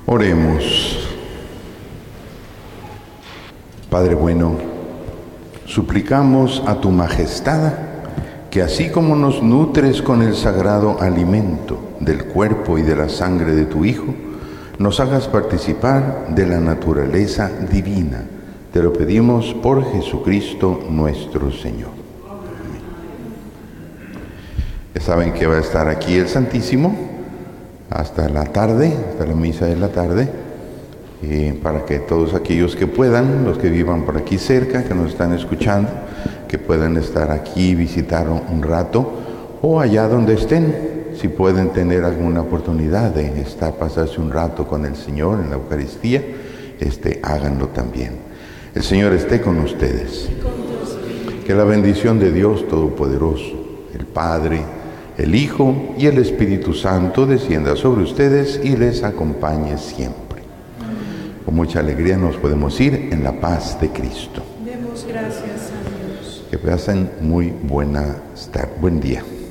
Oremos. Padre bueno, suplicamos a tu majestad que así como nos nutres con el sagrado alimento del cuerpo y de la sangre de tu Hijo, nos hagas participar de la naturaleza divina. Te lo pedimos por Jesucristo nuestro Señor. Amén. Ya saben que va a estar aquí el Santísimo hasta la tarde, hasta la misa de la tarde, para que todos aquellos que puedan, los que vivan por aquí cerca, que nos están escuchando, que puedan estar aquí, visitar un rato, o allá donde estén, si pueden tener alguna oportunidad de pasarse un rato con el Señor en la Eucaristía, háganlo también. El Señor esté con ustedes. Que la bendición de Dios Todopoderoso, el Padre, el Hijo y el Espíritu Santo descienda sobre ustedes y les acompañe siempre. Con mucha alegría nos podemos ir en la paz de Cristo. Demos gracias a Dios. Que pasen muy buen día.